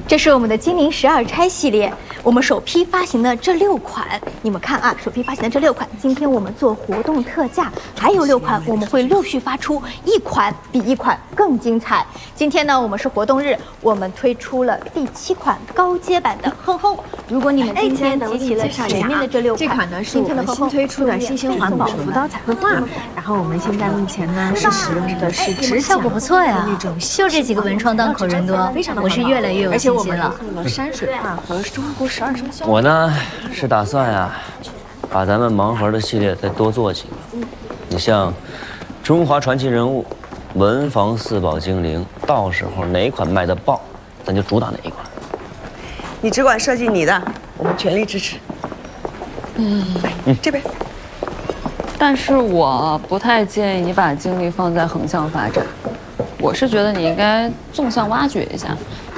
这是我们的金陵12钗系列，我们首批发行的这6款，你们看啊，首批发行的这6款，今天我们做活动特价，还有6款我们会陆续发出，一款比一款更精彩。今天呢，我们是活动日，我们推出了第7款高阶版的哼哼。如果你们今天集齐了前面的这6款， 这款呢是我们新推出的新型环保浮刀彩绘画，然后我们现在目前呢是使用的是指甲， 效果不错呀，就这几个文创当口人多，我是越来越有信心了。 而且我们用了山水画和中国12生肖。 我呢是打算呀，把咱们盲盒的系列再多做几个。你像中华传奇人物、文房四宝精灵，到时候哪款卖的爆，咱就主打哪一款。 你只管设计你的，我们全力支持。这边。 但是我不太建议你把精力放在横向发展，我是觉得你应该纵向挖掘一下。